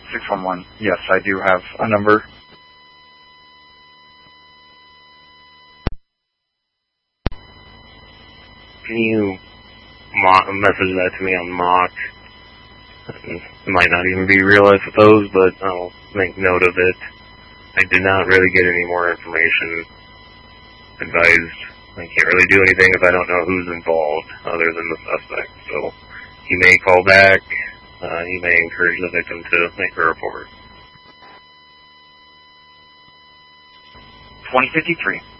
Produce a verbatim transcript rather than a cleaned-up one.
six one one. Yes, I do have a number. Can you mo- message that to me on Mock? It might not even be real, I suppose, but I'll make note of it. I did not really get any more information advised. I can't really do anything if I don't know who's involved other than the suspect. So he may call back. Uh, he may encourage the victim to make a report. twenty fifty-three.